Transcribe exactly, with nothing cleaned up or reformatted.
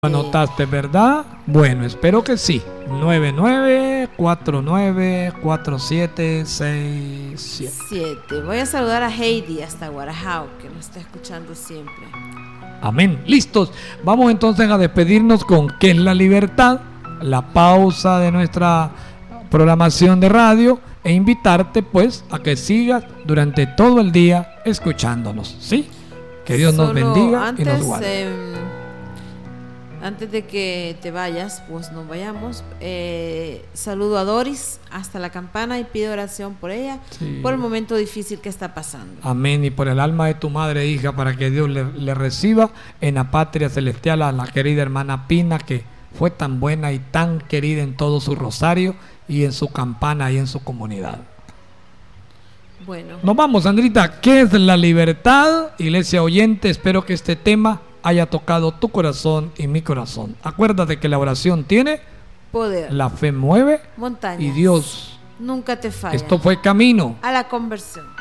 Anotaste, ¿verdad? Bueno, espero que sí. nueve nueve cuatro nueve cuatro siete seis siete. Voy a saludar a Heidi hasta Guarajao, que nos está escuchando siempre. Amén. Listos. Vamos entonces a despedirnos con ¿qué es la libertad? La pausa de nuestra programación de radio e invitarte pues a que sigas durante todo el día escuchándonos, ¿sí? Que Dios Solo nos bendiga antes, y nos guarde. Eh, Antes de que te vayas, pues nos vayamos, eh, saludo a Doris hasta La Campana y pido oración por ella, sí, por el momento difícil que está pasando. Amén. Y por el alma de tu madre, hija, para que Dios le, le reciba en la patria celestial a la querida hermana Pina, que fue tan buena y tan querida en todo su rosario y en su campana y en su comunidad. Bueno. Nos vamos, Sandrita. ¿Qué es la libertad? Iglesia oyente, espero que este tema haya tocado tu corazón y mi corazón. Acuérdate que la oración tiene poder, la fe mueve montañas, y Dios nunca te falla. Esto fue camino a la conversión.